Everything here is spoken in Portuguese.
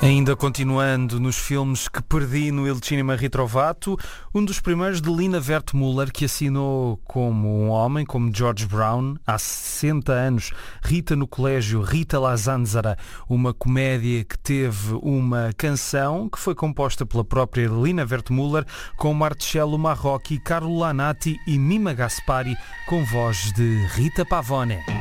Ainda continuando nos filmes que perdi no Il Cinema Ritrovato, um dos primeiros de Lina Wertmuller, que assinou como um homem, como George Brown, há 60 anos, Rita no Colégio, Rita la Zanzara, uma comédia que teve uma canção que foi composta pela própria Lina Wertmuller, com Marcello Marrocchi, Carlo Lanati e Mima Gaspari, com voz de Rita Pavone.